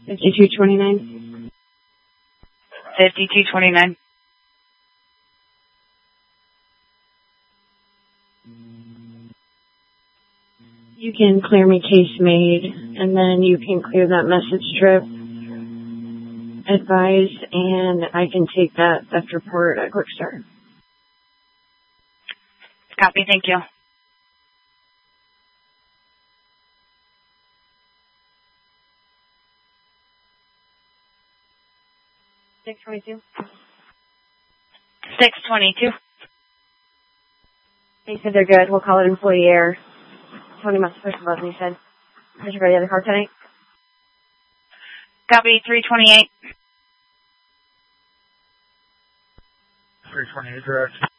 5229. 5229. You can clear me case made, and then you can clear that message strip. Advise, and I can take that theft report at Quick Start. Copy, thank you. $622. 622. They said they're good. We'll call it employee error. Tony must have pushed the button, he said. Did you ready the car tonight? Copy, 328. 328 direct.